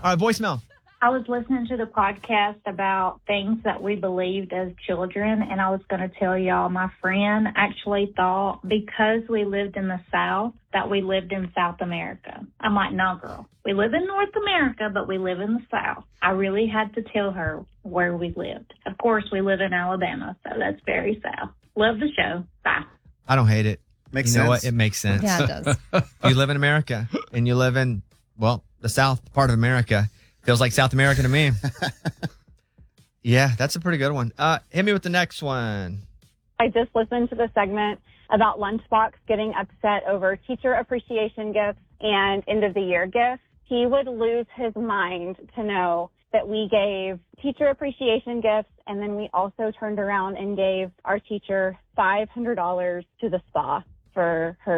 All right, voicemail. I was listening to the podcast about things that we believed as children, and I was going to tell y'all my friend actually thought because we lived in the South that we lived in South America. I'm like, no, girl. We live in North America, but we live in the South. I really had to tell her where we lived. Of course, we live in Alabama, so that's very South. Love the show. Bye. I don't hate it. Makes You know sense. what? It makes sense. Yeah, it does. You live in America and you live in, well, the South part of America. Feels like South America to me. Yeah, that's a pretty good one. Hit me with the next one. I just listened to the segment about Lunchbox getting upset over teacher appreciation gifts and end of the year gifts. He would lose his mind to know that we gave teacher appreciation gifts, and then we also turned around and gave our teacher $500 to the spa for her